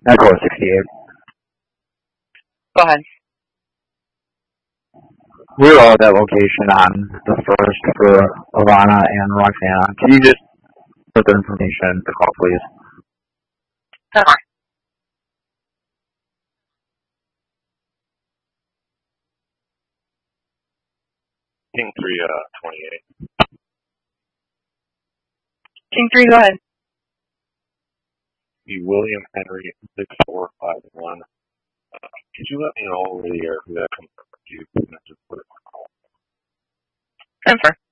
Echo 68. Go ahead. We were all at that location on the 1st for Ivana and Roxana. Can you just put their information to call, please? Okay. King 3, 28. King 3, go ahead. Be William Henry 6451. Could you let me know over the air who that confirmed you? Confirm.